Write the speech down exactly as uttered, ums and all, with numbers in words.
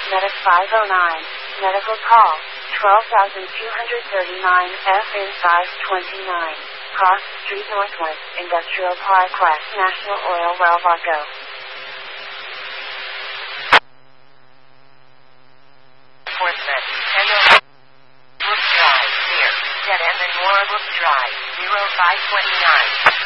Medic five oh nine. Medical call. twelve thousand two hundred thirty-nine F in five twenty-nine. Cross Street Northwest, Industrial Park West, National Oil Well Fargo. Enforcement. ten oh Brook Drive, near Dead End and Moore Brook Drive, zero five twenty-nine.